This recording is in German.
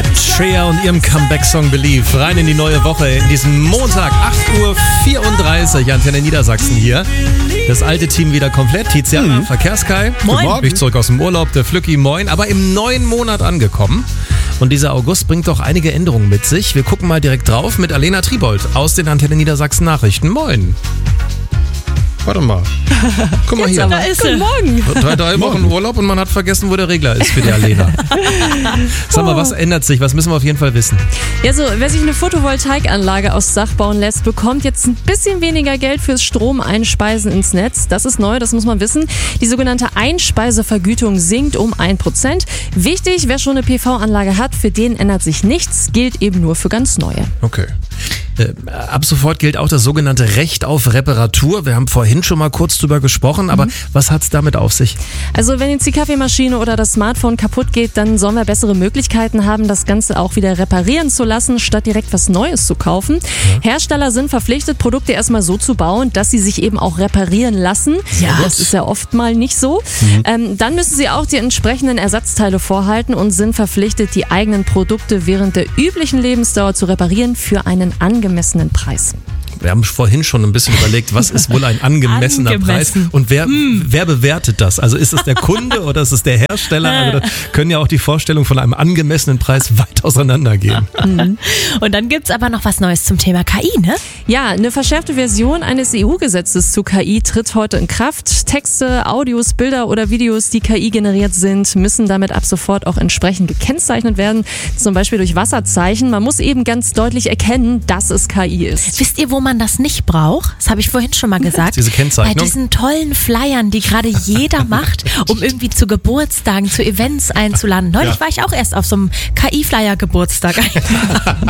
Shea und ihrem Comeback-Song Believe. Rein in die neue Woche, in diesem Montag, 8.34 Uhr, Antenne Niedersachsen hier. Das alte Team wieder komplett. Tiziana, Verkehrskai. Moin. Ich zurück aus dem Urlaub, der Flücki, moin. Aber im neuen Monat angekommen. Und dieser August bringt doch einige Änderungen mit sich. Wir gucken mal direkt drauf mit Alena Tribold aus den Antenne Niedersachsen Nachrichten. Moin. Warte mal. Guck mal hier. Da ist Guten Morgen. 3 Wochen Urlaub und man hat vergessen, wo der Regler ist für die Alena. Sag mal, was ändert sich? Was müssen wir auf jeden Fall wissen? Ja, so, wer sich eine Photovoltaikanlage aufs Dach bauen lässt, bekommt jetzt ein bisschen weniger Geld fürs Stromeinspeisen ins Netz. Das ist neu, das muss man wissen. Die sogenannte Einspeisevergütung sinkt um 1%. Wichtig, wer schon eine PV-Anlage hat, für den ändert sich nichts, gilt eben nur für ganz neue. Okay. Ab sofort gilt auch das sogenannte Recht auf Reparatur. Wir haben vorhin schon mal kurz drüber gesprochen, aber was hat es damit auf sich? Also wenn jetzt die Kaffeemaschine oder das Smartphone kaputt geht, dann sollen wir bessere Möglichkeiten haben, das Ganze auch wieder reparieren zu lassen, statt direkt was Neues zu kaufen. Ja. Hersteller sind verpflichtet, Produkte erstmal so zu bauen, dass sie sich eben auch reparieren lassen. Ja, das ist ja oft mal nicht so. Dann müssen sie auch die entsprechenden Ersatzteile vorhalten und sind verpflichtet, die eigenen Produkte während der üblichen Lebensdauer zu reparieren für einen angemessenen Preis. Wir haben vorhin schon ein bisschen überlegt, was ist wohl ein angemessener Preis und wer bewertet das? Also ist es der Kunde oder ist es der Hersteller? Also da können ja auch die Vorstellungen von einem angemessenen Preis weit auseinandergehen. Und dann gibt's aber noch was Neues zum Thema KI, ne? Ja, eine verschärfte Version eines EU-Gesetzes zu KI tritt heute in Kraft. Texte, Audios, Bilder oder Videos, die KI generiert sind, müssen damit ab sofort auch entsprechend gekennzeichnet werden. Zum Beispiel durch Wasserzeichen. Man muss eben ganz deutlich erkennen, dass es KI ist. Wisst ihr, wo man das nicht braucht? Das habe ich vorhin schon mal gesagt. Diese Kennzeichnung? Bei diesen tollen Flyern, die gerade jeder macht, um irgendwie zu Geburtstagen, zu Events einzuladen. Neulich war ich auch erst auf so einem KI-Flyer-Geburtstag.